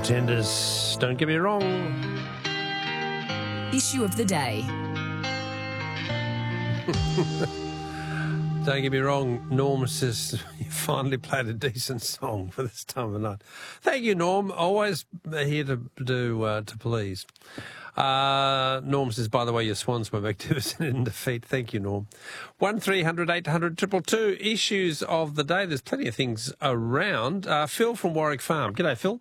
Pretenders, don't get me wrong. Issue of the day. Don't get me wrong, Norm says you finally played a decent song for this time of night. Thank you, Norm. Always here to please. Norm says, by the way, your Swans were magnificent in defeat. Thank you, Norm. 1300 800 222. Issues of the day. There's plenty of things around. Phil from Warwick Farm. G'day, Phil.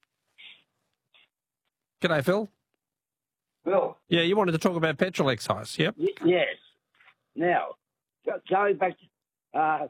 G'day, Phil. Phil. Yeah, you wanted to talk about petrol excise, yep? Yes. Now, going back to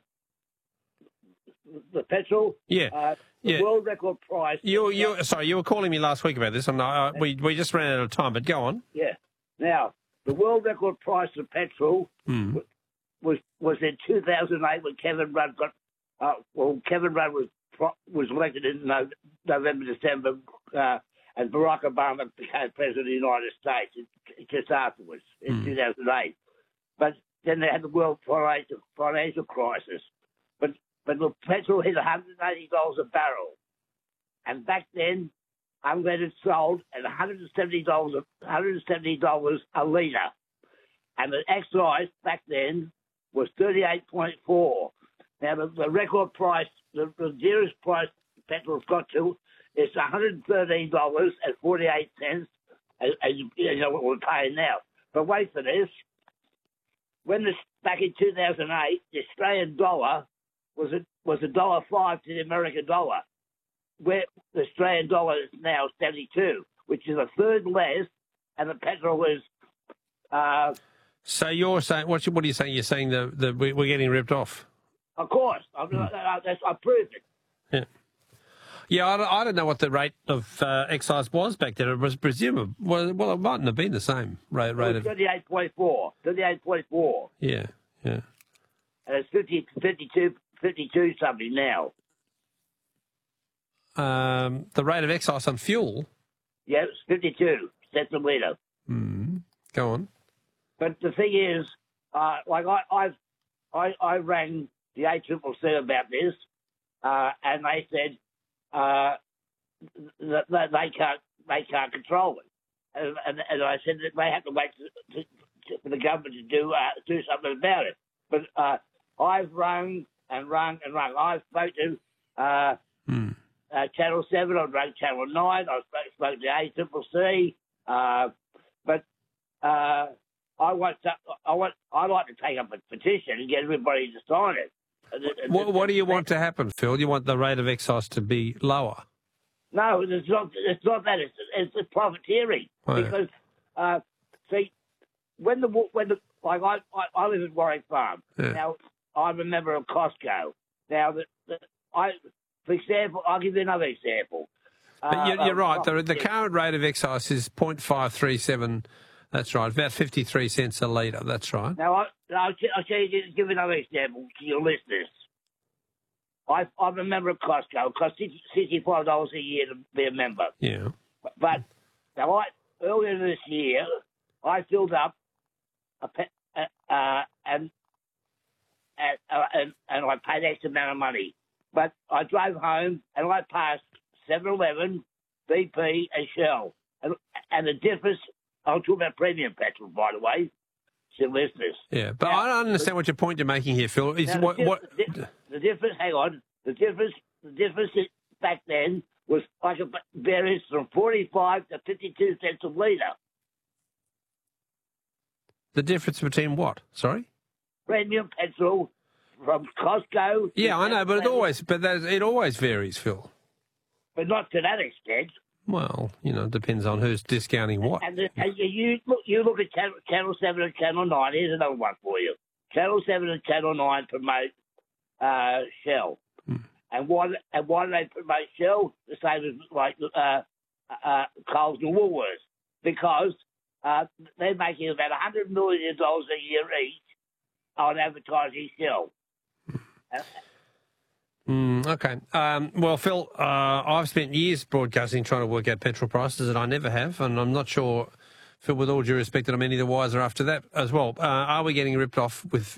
the petrol. Yeah. The world record price. Sorry, you were calling me last week about this, and we just ran out of time. But go on. Yeah. Now, the world record price of petrol was in 2008 when Kevin Rudd got. Kevin Rudd was elected in November, December, and Barack Obama became president of the United States just afterwards in 2008. But then they had the world financial crisis. But the petrol hit $180 a barrel. And back then, unleaded sold at $170 a litre. And the excise back then was 38.4. Now, the record price, the dearest price petrol's got to is $113.48, as you know what we're paying now. But wait for this. Back in 2008, the Australian dollar was $1.05 to the American dollar, where the Australian dollar is now 72, which is a third less, and the petrol is. So you're saying what are you saying? You're saying that we're getting ripped off. Of course, I proved it. Yeah. Yeah, I don't know what the rate of excise was back then. It was presumable. Well, it mightn't have been the same rate of 38.4. 38.4. Yeah. And it's 52 something now. The rate of excise on fuel? Yeah, it's 52 cents a litre. Go on. But the thing is, I rang the ACCC about this, and they said that they can't control it, and I said that they have to wait for the government to do something about it. But I've rung and rung and rung. I spoke to Channel 7, I rang Channel 9, I spoke to ACCC, but I'd like to take up a petition and get everybody to sign it. What do you want to happen, Phil? You want the rate of excise to be lower? No, it's not that. It's profiteering. Because see, when the like I live in Warwick Farm. Yeah. Now I'm a member of Costco. Now for example, I'll give you another example. But you're right. The current rate of excise is 0.537. That's right, about 53 cents a litre. That's right. Now, I'll give another example to your listeners. I'm a member of Costco. It costs $65 a year to be a member. Yeah. But now, earlier this year, I filled up and I paid X amount of money. But I drove home and I passed 7-Eleven, BP, and Shell, and the difference. I'll talk about premium petrol, by the way, to listeners. Yeah, but now, I don't understand what your point you're making here, Phil. Is the difference? Hang on. The difference back then was like a variance from 45 to 52 cents a litre. The difference between what? Sorry. Premium petrol from Costco. Yeah, I know, but it always varies, Phil. But not to that extent. Well, depends on who's discounting what. And you look at Channel 7 and Channel 9. Here's another one for you. Channel 7 and Channel 9 promote Shell. And why do they promote Shell? The same as like Coles and Woolworths. Because they're making about $100 million a year each on advertising Shell. Okay. Well, Phil, I've spent years broadcasting trying to work out petrol prices, and I never have, and I'm not sure, Phil, with all due respect, that I'm any the wiser after that as well. Are we getting ripped off with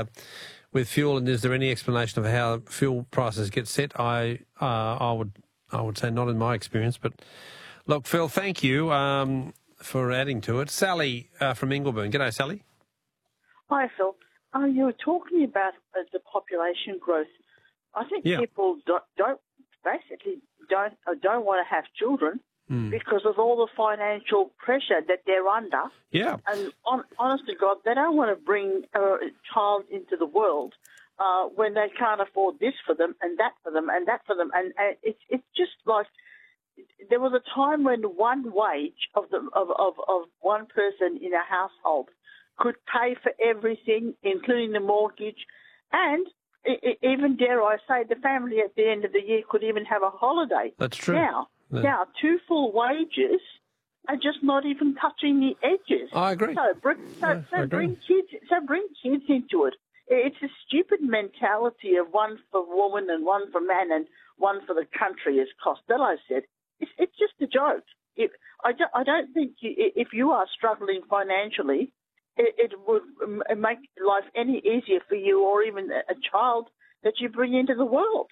fuel, and is there any explanation of how fuel prices get set? I would I would say not in my experience. But look, Phil, thank you for adding to it. Sally from Ingleburn. G'day, Sally. Hi, Phil. You were talking about the population growth. I think people don't want to have children because of all the financial pressure that they're under. Yeah. And honest to God, they don't want to bring a child into the world when they can't afford this for them and that for them and that for them. And it's just like there was a time when one wage of one person in a household could pay for everything, including the mortgage, and even, dare I say, the family at the end of the year could even have a holiday. That's true. Now, 2 full wages are just not even touching the edges. I agree. So bring kids into it. It's a stupid mentality of one for woman and one for man and one for the country, as Costello said. It's just a joke. I don't think if you are struggling financially, it would make life any easier for you or even a child that you bring into the world.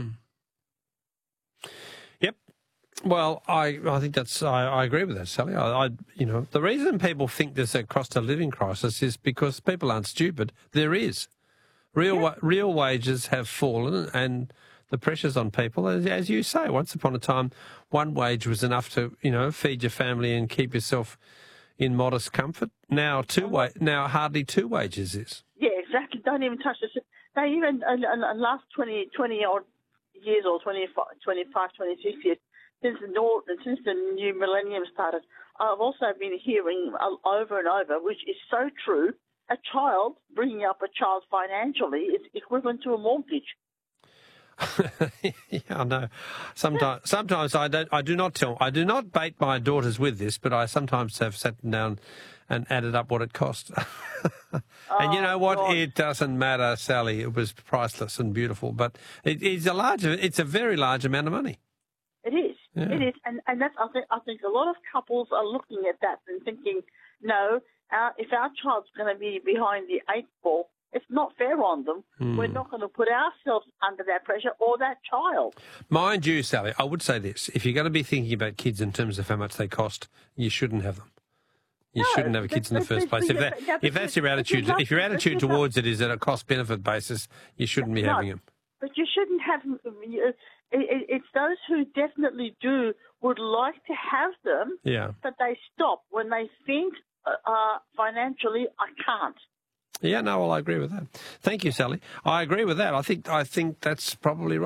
Yep. Well, I think I agree with that, Sally. The reason people think there's a cost of living crisis is because people aren't stupid. There is. Real wages have fallen, and the pressures on people, as you say, once upon a time, one wage was enough to, feed your family and keep yourself in modest comfort. Now hardly 2 wages is. Yeah, exactly. Don't even touch this. They even in the last 20 odd years or 25, 26 years since the new millennium started, I've also been hearing over and over, which is so true, a child, bringing up a child financially is equivalent to a mortgage. Yeah, I know. Sometimes I do not bait my daughters with this, but I sometimes have sat down and added up what it cost. And you know what? God. It doesn't matter, Sally. It was priceless and beautiful, but it's a very large amount of money. It is. Yeah. It is, and that's I think a lot of couples are looking at that and thinking, no, if our child's going to be behind the 8 ball, it's not fair on them. We're not going to put ourselves under that pressure or that child. Mind you, Sally, I would say this. If you're going to be thinking about kids in terms of how much they cost, you shouldn't have them. You shouldn't have kids in the first place. If that's your attitude, if your attitude towards it is at a cost-benefit basis, you shouldn't be having them. But you shouldn't have them. It's those who definitely would like to have them, but they stop when they think financially, I can't. Yeah, no, well, I agree with that. Thank you, Sally. I agree with that. I think that's probably right.